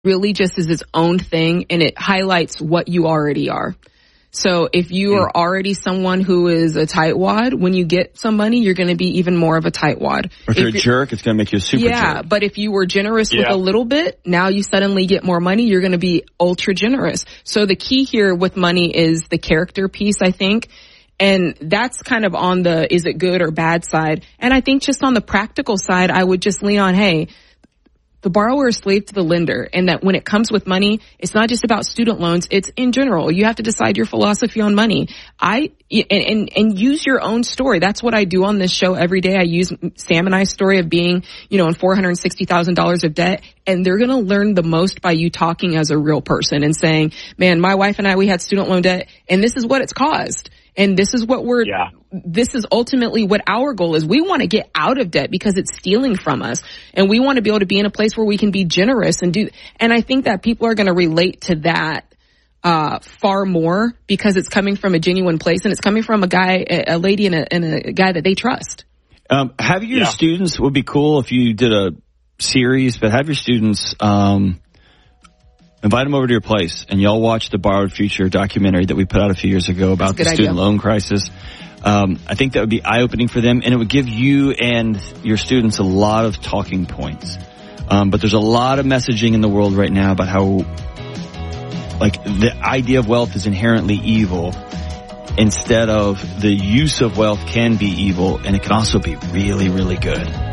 really just is its own thing, and it highlights what you already are. So if you are already someone who is a tightwad, when you get some money, you're going to be even more of a tightwad. Or if you're a jerk, it's going to make you a super jerk. Yeah, but if you were generous with a little bit, now you suddenly get more money, you're going to be ultra generous. So the key here with money is the character piece, I think. And that's kind of on the is it good or bad side. And I think just on the practical side, I would just lean on, hey, the borrower is slave to the lender, and that when it comes with money, it's not just about student loans, it's in general. You have to decide your philosophy on money. And use your own story. That's what I do on this show every day. I use Sam and I's story of being, in $460,000 of debt, and they're going to learn the most by you talking as a real person and saying, man, my wife and I, we had student loan debt, and this is what it's caused. And this is what this is ultimately what our goal is. We want to get out of debt because it's stealing from us. And we want to be able to be in a place where we can be generous and I think that people are going to relate to that, far more because it's coming from a genuine place and it's coming from a lady and a guy that they trust. Have your students, would be cool if you did a series, but have your students, invite them over to your place, and y'all watch the Borrowed Future documentary that we put out a few years ago about the student loan crisis. I think that would be eye-opening for them, and it would give you and your students a lot of talking points. But there's a lot of messaging in the world right now about how, the idea of wealth is inherently evil, instead of the use of wealth can be evil, and it can also be really, really good.